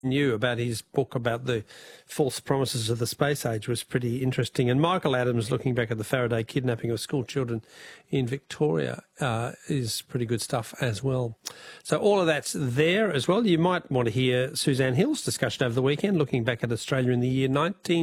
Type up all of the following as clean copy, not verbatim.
knew about his book about the false promises of the space age was pretty interesting. And Michael Adams, looking back at the Faraday kidnapping of school children in Victoria, is pretty good stuff as well. So all of that's there as well. You might want to hear Suzanne Hill's discussion over the weekend, looking back at Australia in the year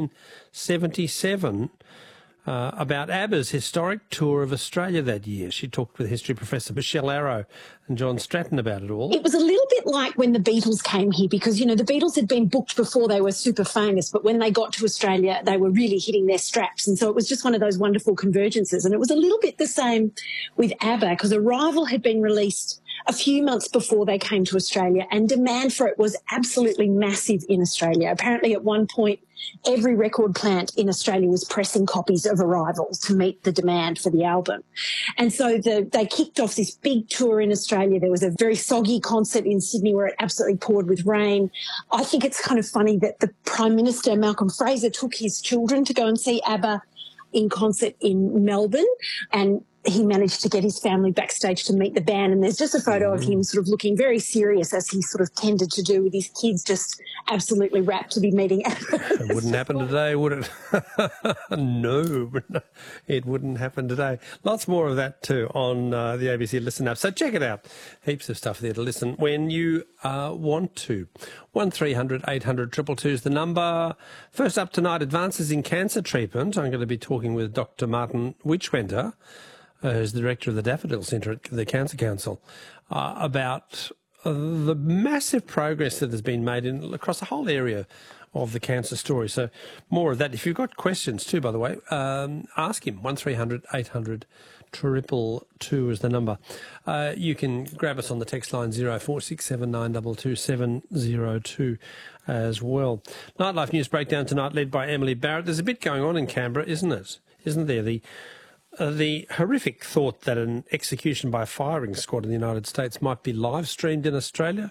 1977, about ABBA's historic tour of Australia that year. She talked with history professor Michelle Arrow and John Stratton about it all. It was a little bit like when the Beatles came here, because, you know, the Beatles had been booked before they were super famous, but when they got to Australia, they were really hitting their straps. And so it was just one of those wonderful convergences. And it was a little bit the same with ABBA, because Arrival had been released a few months before they came to Australia, and demand for it was absolutely massive in Australia. Apparently at one point, every record plant in Australia was pressing copies of Arrival to meet the demand for the album. And so they kicked off this big tour in Australia. There was a very soggy concert in Sydney where it absolutely poured with rain. I think it's kind of funny that the Prime Minister, Malcolm Fraser, took his children to go and see ABBA in concert in Melbourne, and he managed to get his family backstage to meet the band. And there's just a photo of him sort of looking very serious, as he sort of tended to do, with his kids just absolutely rapt to be meeting ABBA. It wouldn't happen today, would it? No, it wouldn't happen today. Lots more of that too on the ABC Listen app. So check it out. Heaps of stuff there to listen when you want to. 1300 800 222 is the number. First up tonight, advances in cancer treatment. I'm going to be talking with Dr. Martin Witchwender, who's the director of the Daffodil Centre at the Cancer Council, about the massive progress that has been made across the whole area of the cancer story. So more of that. If you've got questions too, by the way, ask him. 1300 800 222 is the number. You can grab us on the text line 0467 922 702 as well. Nightlife News Breakdown tonight, led by Emily Barrett. There's a bit going on in Canberra, isn't it? Isn't there? The horrific thought that an execution by a firing squad in the United States might be live-streamed in Australia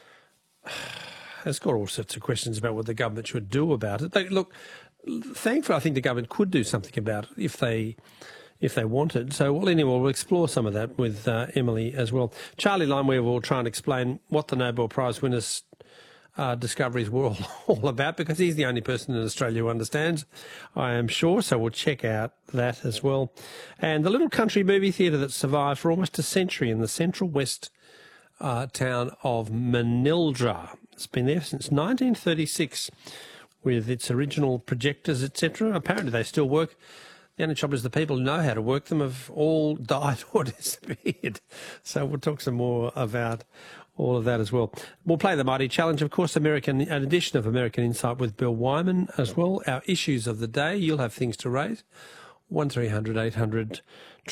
has got all sorts of questions about what the government should do about it. Look, thankfully, I think the government could do something about it if they wanted. So, well, anyway, we'll explore some of that with Emily as well. Charlie Limeweaver will try and explain what the Nobel Prize winners' discoveries were all about, because he's the only person in Australia who understands, I am sure. So we'll check out that as well. And the little country movie theatre that survived for almost a century in the central west town of Manildra. It's been there since 1936 with its original projectors, etc. Apparently they still work. The only trouble is the people who know how to work them have all died or disappeared. So we'll talk some more about all of that as well. We'll play the Mighty Challenge, of course, an edition of American Insight with Bill Wyman as well. Our issues of the day, you'll have things to raise. 1300 800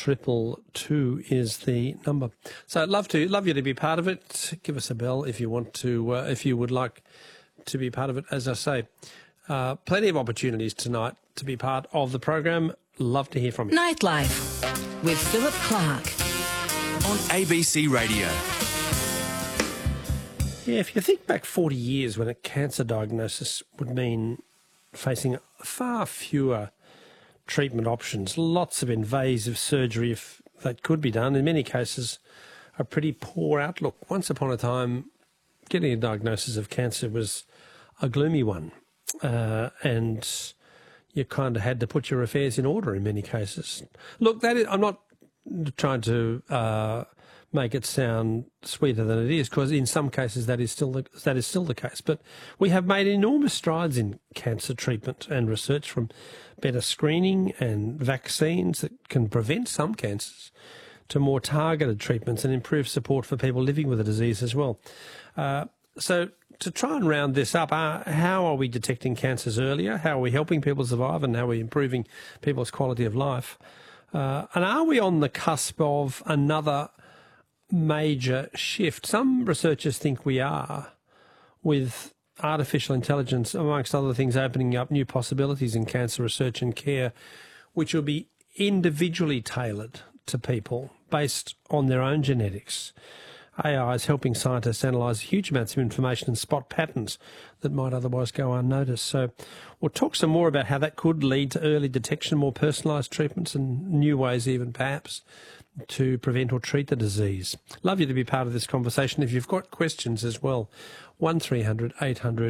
222 is the number. So I'd love you to be part of it. Give us a bell if you want to, if you would like to be part of it. As I say, plenty of opportunities tonight to be part of the program. Love to hear from you. Nightlife with Philip Clark on ABC Radio. Yeah, if you think back 40 years when a cancer diagnosis would mean facing far fewer treatment options, lots of invasive surgery if that could be done, in many cases a pretty poor outlook. Once upon a time, getting a diagnosis of cancer was a gloomy one, and you kind of had to put your affairs in order in many cases. Look, I'm not trying to make it sound sweeter than it is, because in some cases that is still the case. But we have made enormous strides in cancer treatment and research, from better screening and vaccines that can prevent some cancers to more targeted treatments and improve support for people living with the disease as well. So to try and round this up, how are we detecting cancers earlier? How are we helping people survive, and how are we improving people's quality of life? And are we on the cusp of another major shift? Some researchers think we are, with artificial intelligence, amongst other things, opening up new possibilities in cancer research and care, which will be individually tailored to people based on their own genetics. AI is helping scientists analyse huge amounts of information and spot patterns that might otherwise go unnoticed. So we'll talk some more about how that could lead to early detection, more personalised treatments, and new ways even perhaps to prevent or treat the disease. Love you to be part of this conversation. If you've got questions as well, 1300 800